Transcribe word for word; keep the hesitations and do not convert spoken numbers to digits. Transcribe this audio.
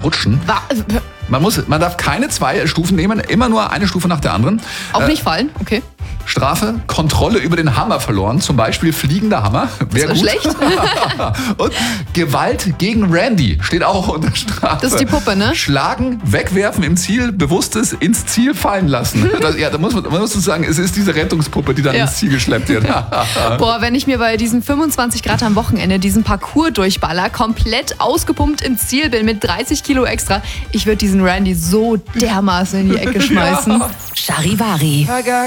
rutschen. Wa- Man, muss, man darf keine zwei Stufen nehmen, immer nur eine Stufe nach der anderen. Auch Äh, nicht fallen, okay. Strafe, Kontrolle über den Hammer verloren, zum Beispiel fliegender Hammer. Wäre Das gut. war schlecht. Und Gewalt gegen Randy steht auch unter Strafe. Das ist die Puppe, ne? Schlagen, wegwerfen im Ziel, bewusstes ins Ziel fallen lassen. Das, ja, da muss man, man muss sagen, es ist diese Rettungspuppe, die dann Ja. ins Ziel geschleppt wird. Boah, wenn ich mir bei diesen fünfundzwanzig Grad am Wochenende diesen Parcours durchballer, komplett ausgepumpt ins Ziel bin mit dreißig Kilo extra, ich würde diesen Randy so dermaßen in die Ecke schmeißen. Charivari. I got